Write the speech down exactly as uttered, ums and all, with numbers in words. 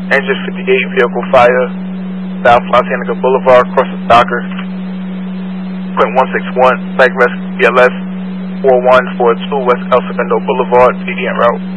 Engine fifty-eight, vehicle fire, South Los Angeles Boulevard, cross the Stalker. Point one six one, Flag Rescue B L S four one four two, West El Segundo Boulevard, deviant route.